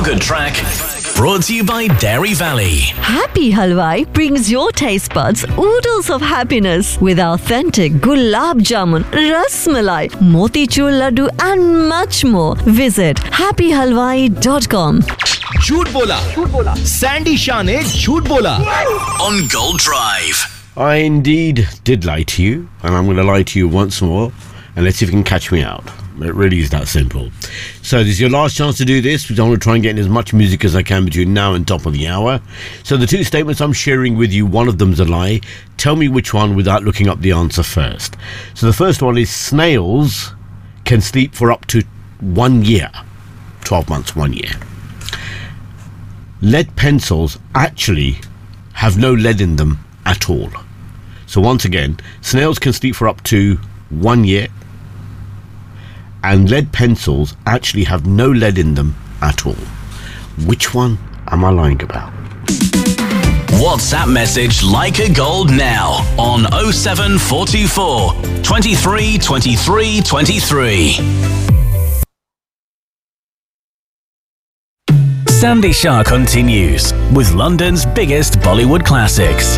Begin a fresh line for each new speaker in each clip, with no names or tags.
feel-good track brought to you by Dairy Valley.
Happy Halwai brings your taste buds oodles of happiness with authentic gulab jamun, ras malai, motichur laddu and much more. Visit happyhalwai.com.
झूठ बोला Sandy Shah ने झूठ बोला
On Gold Drive.
I indeed did lie to you, and I'm going to lie to you once more, and let's see if you can catch me out. It really is that simple. So this is your last chance to do this, because I'm going to try and get in as much music as I can between now and top of the hour. So the two statements I'm sharing with you, one of them's a lie. Tell me which one without looking up the answer first. So the first one is snails can sleep for up to 1 year. 12 months, 1 year. Lead pencils actually have no lead in them at all. So once again, snails can sleep for up to 1 year, and lead pencils actually have no lead in them at all. Which one am I lying about?
WhatsApp message Like a Gold now on 07424 23 23 23. Sandy Shah continues with London's biggest Bollywood classics.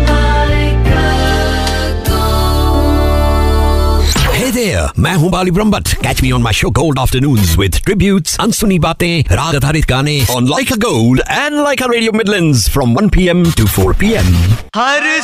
Hey there, मैं हूँ बाली Brahmbhatt. Catch me on my show Gold Afternoons with tributes, अनसुनी बातें, राग आधारित गाने on Like a Gold and Like a Radio Midlands from 1 p.m. to 4 p.m.
Her